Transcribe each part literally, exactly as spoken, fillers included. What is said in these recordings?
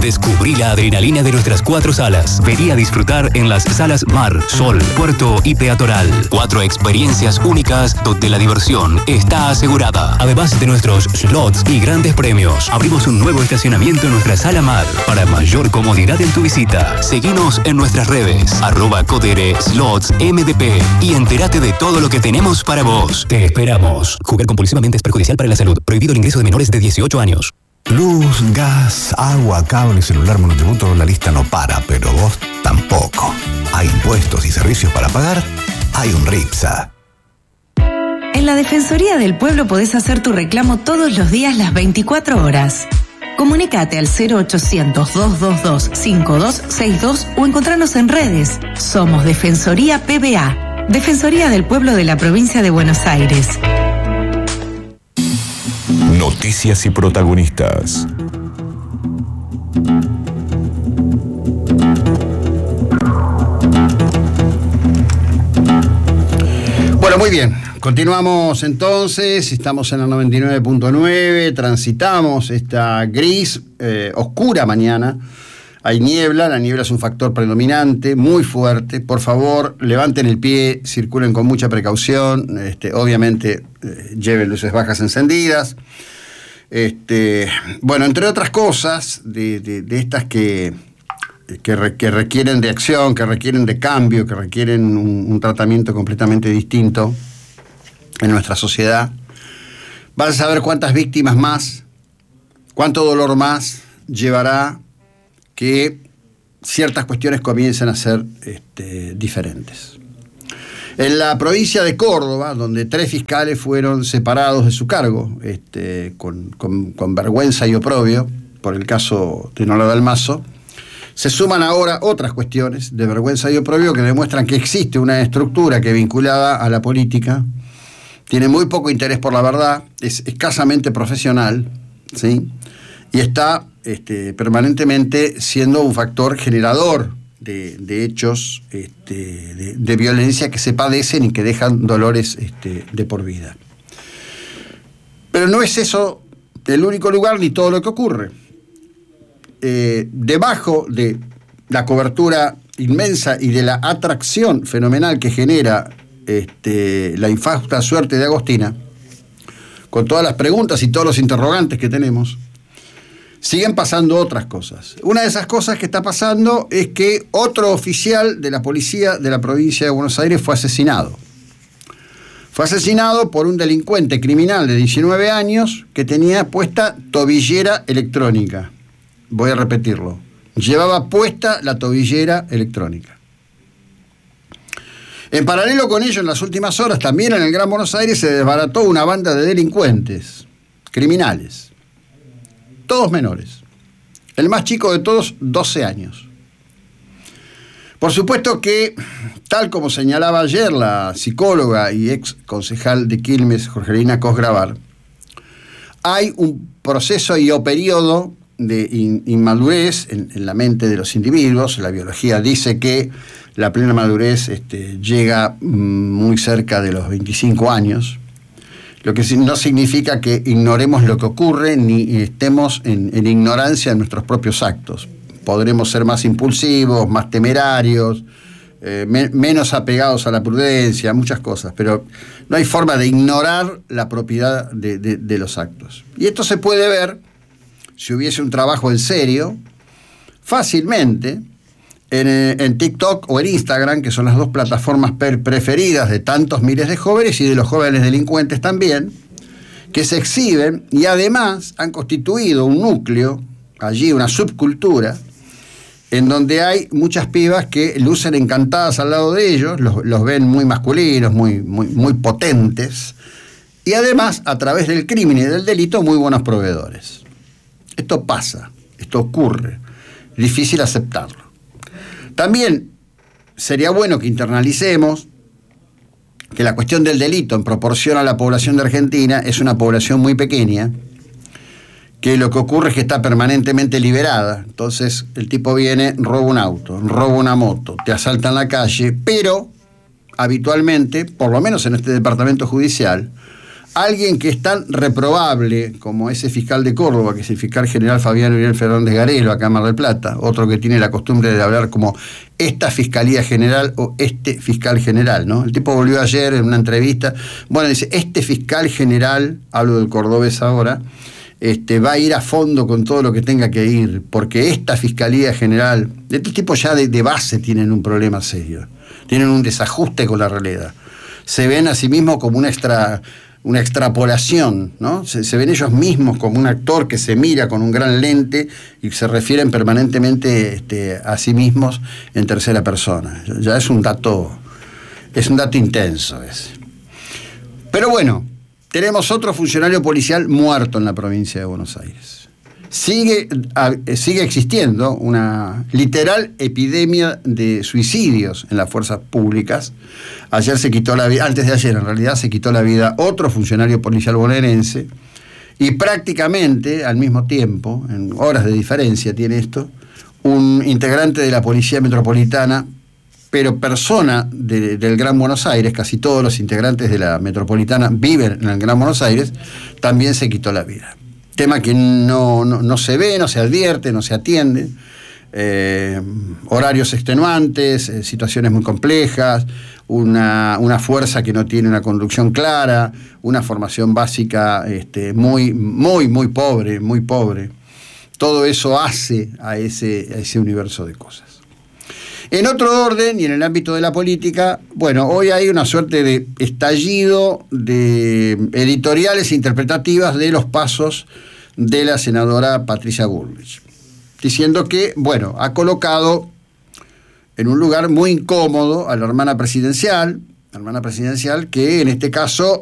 Descubrí la adrenalina de nuestras cuatro salas. Vení a disfrutar en las salas Mar, Sol, Puerto y Peatonal. Cuatro experiencias únicas donde la diversión está asegurada. Además de nuestros slots y grandes premios, abrimos un nuevo estacionamiento en nuestra sala Mar para mayor comodidad en tu visita. Seguinos en nuestras redes, arroba Codere Slots M D P y entérate de todo lo que tenemos para vos. Te esperamos. Jugar compulsivamente es perjudicial para la salud. Prohibido el ingreso de menores de dieciocho años. Luz, gas, agua, cable, celular, monotributo, la lista no para, pero vos tampoco. Hay impuestos y servicios para pagar, hay un RIPSA. En la Defensoría del Pueblo podés hacer tu reclamo todos los días las veinticuatro horas. Comunicate al cero ochocientos, dos dos dos, cinco dos seis dos o encontranos en redes. Somos Defensoría P B A, Defensoría del Pueblo de la Provincia de Buenos Aires. Noticias y protagonistas. Bueno, muy bien. Continuamos entonces, estamos en la noventa y nueve punto nueve, transitamos esta gris, eh, oscura mañana. Hay niebla, la niebla es un factor predominante, muy fuerte. Por favor, levanten el pie, circulen con mucha precaución. Este, obviamente, eh, lleven luces bajas encendidas. Este, bueno, entre otras cosas, de, de, de estas que, que, re, que requieren de acción, que requieren de cambio, que requieren un, un tratamiento completamente distinto en nuestra sociedad. Vas a saber cuántas víctimas más, cuánto dolor más llevará que ciertas cuestiones comiencen a ser este, diferentes. En la provincia de Córdoba, donde tres fiscales fueron separados de su cargo, este, con, con, con vergüenza y oprobio, por el caso de Nora Dalmazo, se suman ahora otras cuestiones de vergüenza y oprobio que demuestran que existe una estructura que, vinculada a la política, tiene muy poco interés por la verdad, es escasamente profesional, ¿sí? Y está este, permanentemente siendo un factor generador de, de hechos este, de, de violencia que se padecen y que dejan dolores este, de por vida. Pero no es eso el único lugar ni todo lo que ocurre. Eh, debajo de la cobertura inmensa y de la atracción fenomenal que genera Este, la infausta suerte de Agostina, con todas las preguntas y todos los interrogantes que tenemos, siguen pasando otras cosas. Una de esas cosas que está pasando es que otro oficial de la policía de la provincia de Buenos Aires fue asesinado. Fue asesinado por un delincuente criminal de diecinueve años que tenía puesta tobillera electrónica. Voy a repetirlo. Llevaba puesta la tobillera electrónica. En paralelo con ello, en las últimas horas, también en el Gran Buenos Aires se desbarató una banda de delincuentes, criminales, todos menores. El más chico de todos, doce años. Por supuesto que, tal como señalaba ayer la psicóloga y ex concejal de Quilmes, Jorgelina Cosgravar, hay un proceso y o periodo de in- inmadurez en, en la mente de los individuos. La biología dice que la plena madurez este, llega muy cerca de los veinticinco años, lo que no significa que ignoremos lo que ocurre ni estemos en, en ignorancia de nuestros propios actos. Podremos ser más impulsivos, más temerarios, eh, me, menos apegados a la prudencia, muchas cosas, pero no hay forma de ignorar la propiedad de, de, de los actos. Y esto se puede ver, si hubiese un trabajo en serio, fácilmente, En, en TikTok o en Instagram, que son las dos plataformas per- preferidas de tantos miles de jóvenes y de los jóvenes delincuentes también, que se exhiben y además han constituido un núcleo, allí una subcultura, en donde hay muchas pibas que lucen encantadas al lado de ellos, los, los ven muy masculinos, muy, muy, muy potentes, y además, a través del crimen y del delito, muy buenos proveedores. Esto pasa, esto ocurre, es difícil aceptarlo. También sería bueno que internalicemos que la cuestión del delito en proporción a la población de Argentina es una población muy pequeña, que lo que ocurre es que está permanentemente liberada. Entonces el tipo viene, roba un auto, roba una moto, te asalta en la calle, pero habitualmente, por lo menos en este departamento judicial, alguien que es tan reprobable como ese fiscal de Córdoba, que es el fiscal general Fabián Uriel Fernández Garelo, acá en Mar del Plata, otro que tiene la costumbre de hablar como esta fiscalía general o este fiscal general, ¿no? El tipo volvió ayer en una entrevista, bueno, dice, este fiscal general, hablo del cordobés ahora, este, va a ir a fondo con todo lo que tenga que ir, porque esta fiscalía general, estos tipos ya de, de base tienen un problema serio, tienen un desajuste con la realidad, se ven a sí mismos como una extra... una extrapolación, ¿no? Se, se ven ellos mismos como un actor que se mira con un gran lente y se refieren permanentemente este, a sí mismos en tercera persona. Ya es un dato, es un dato intenso ese. Pero bueno, tenemos otro funcionario policial muerto en la provincia de Buenos Aires. Sigue, a, sigue existiendo una literal epidemia de suicidios en las fuerzas públicas. Ayer se quitó la vida, antes de ayer en realidad se quitó la vida otro funcionario policial bonaerense, y prácticamente al mismo tiempo, en horas de diferencia tiene esto, un integrante de la Policía Metropolitana, pero persona de, del Gran Buenos Aires, casi todos los integrantes de la Metropolitana viven en el Gran Buenos Aires, también se quitó la vida. Tema que no, no, no se ve, no se advierte, no se atiende. Eh, horarios extenuantes, eh, situaciones muy complejas, una, una fuerza que no tiene una conducción clara, una formación básica este, muy, muy, muy pobre, muy pobre. Todo eso hace a ese, a ese universo de cosas. En otro orden, y en el ámbito de la política, bueno, hoy hay una suerte de estallido de editoriales interpretativas de los pasos de la senadora Patricia Bullrich, diciendo que, bueno, ha colocado en un lugar muy incómodo a la hermana presidencial, la hermana presidencial que en este caso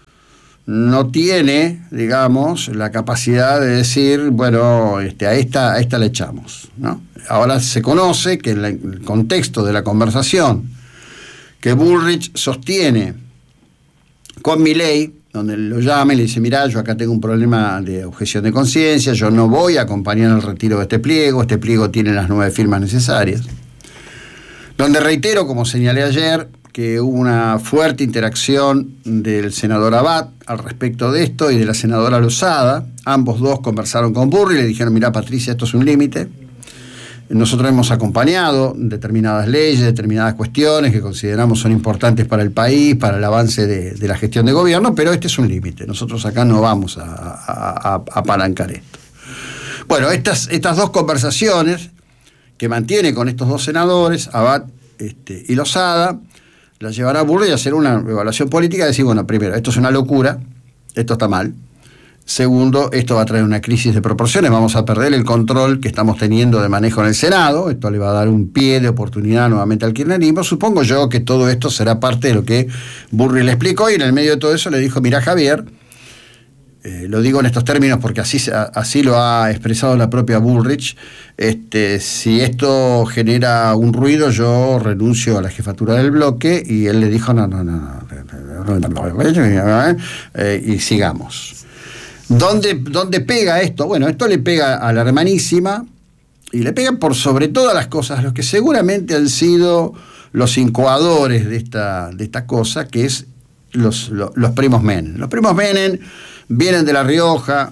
no tiene, digamos, la capacidad de decir, bueno, este, a esta, a esta le echamos, ¿no? Ahora se conoce que en la, el contexto de la conversación que Bullrich sostiene con Milei, donde lo llama y le dice, mirá, yo acá tengo un problema de objeción de conciencia, yo no voy a acompañar el retiro de este pliego, este pliego tiene las nueve firmas necesarias, donde reitero, como señalé ayer, que hubo una fuerte interacción del senador Abad al respecto de esto y de la senadora Lozada. Ambos dos conversaron con Bullrich y le dijeron, mirá, Patricia, esto es un límite. Nosotros hemos acompañado determinadas leyes, determinadas cuestiones que consideramos son importantes para el país, para el avance de, de la gestión de gobierno, pero este es un límite. Nosotros acá no vamos a, a, a, a apalancar esto. Bueno, estas, estas dos conversaciones que mantiene con estos dos senadores, Abad este, y Lozada, la llevará a Bullrich a hacer una evaluación política y decir, bueno, primero, esto es una locura, esto está mal. Segundo, esto va a traer una crisis de proporciones, vamos a perder el control que estamos teniendo de manejo en el Senado, esto le va a dar un pie de oportunidad nuevamente al kirchnerismo. Supongo yo que todo esto será parte de lo que Bullrich le explicó, y en el medio de todo eso le dijo, mirá, Javier, eh, lo digo en estos términos porque así, así lo ha expresado la propia Bullrich, este, si esto genera un ruido, yo renuncio a la jefatura del bloque, y él le dijo, no, no, no, no, no, no, no eh, y sigamos. ¿Dónde, ¿Dónde pega esto? Bueno, esto le pega a la hermanísima, y le pega por sobre todas las cosas los que seguramente han sido los incoadores de esta, de esta cosa, que es los, los, los primos Menem. Los primos Menem vienen de La Rioja,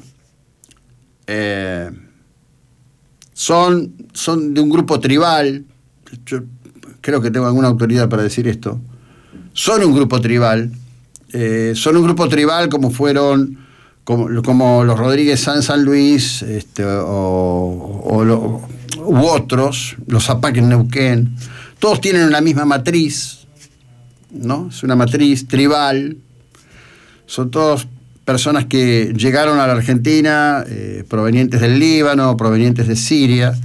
eh, son, son de un grupo tribal, yo creo que tengo alguna autoridad para decir esto, son un grupo tribal, eh, son un grupo tribal como fueron... Como, como los Rodríguez San San Luis, este, o, o lo, u otros, los Zapac en Neuquén, todos tienen la misma matriz, ¿no? Es una matriz tribal, son todos personas que llegaron a la Argentina, eh, provenientes del Líbano, provenientes de Siria,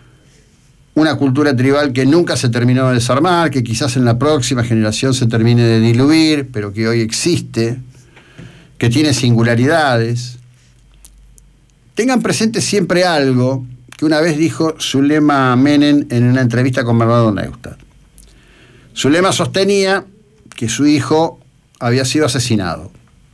una cultura tribal que nunca se terminó de desarmar, que quizás en la próxima generación se termine de diluir, pero que hoy existe, que tiene singularidades. Tengan presente siempre algo que una vez dijo Zulema Menem en una entrevista con Bernardo Neustadt. Zulema sostenía que su hijo había sido asesinado.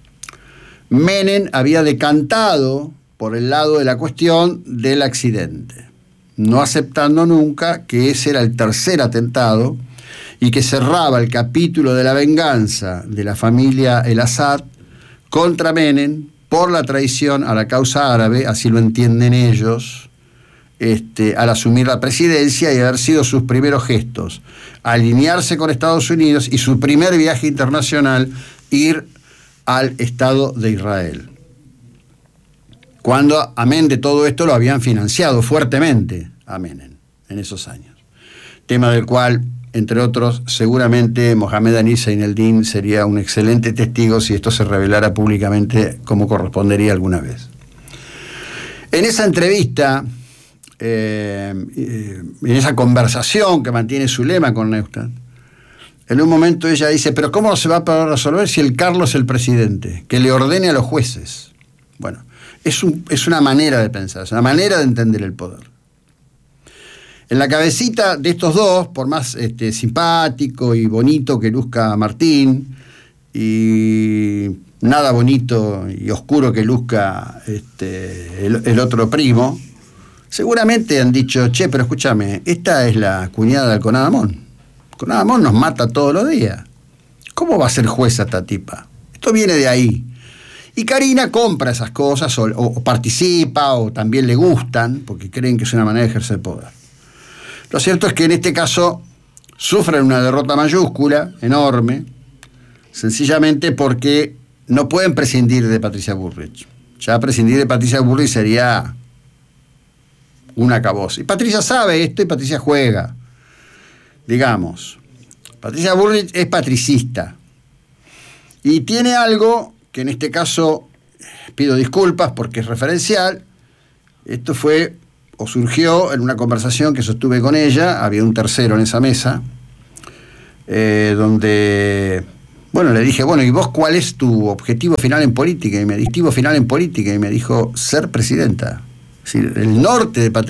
Menem había decantado por el lado de la cuestión del accidente, no aceptando nunca que ese era el tercer atentado y que cerraba el capítulo de la venganza de la familia El Assad contra Menem por la traición a la causa árabe, así lo entienden ellos, este, al asumir la presidencia y haber sido sus primeros gestos, alinearse con Estados Unidos y su primer viaje internacional, ir al Estado de Israel. Cuando, amén de todo esto, lo habían financiado fuertemente a Menem en esos años. Tema del cual, entre otros, seguramente Mohamed Anis Zeineldin sería un excelente testigo si esto se revelara públicamente como correspondería alguna vez. En esa entrevista, eh, en esa conversación que mantiene Zulema con Neustadt, en un momento ella dice, pero ¿cómo se va a poder resolver si el Carlos es el presidente? Que le ordene a los jueces. Bueno, es, un, es una manera de pensar, es una manera de entender el poder. En la cabecita de estos dos, por más este, simpático y bonito que luzca Martín, y nada bonito y oscuro que luzca este, el, el otro primo, seguramente han dicho, che, pero escúchame, esta es la cuñada de Alconadamón. Alconadamón nos mata todos los días. ¿Cómo va a ser jueza esta tipa? Esto viene de ahí. Y Karina compra esas cosas, o, o participa, o también le gustan, porque creen que es una manera de ejercer poder. Lo cierto es que en este caso sufren una derrota mayúscula, enorme, sencillamente porque no pueden prescindir de Patricia Bullrich. Ya prescindir de Patricia Bullrich sería un acabose. Y Patricia sabe esto y Patricia juega. Digamos, Patricia Bullrich es patricista. Y tiene algo que en este caso pido disculpas porque es referencial. Esto fue o surgió en una conversación que sostuve con ella, había un tercero en esa mesa, eh, donde, bueno, le dije, bueno, ¿y vos cuál es tu objetivo final en política? Y me objetivo final en política, y me dijo, ser presidenta. Es decir, el norte de Patricia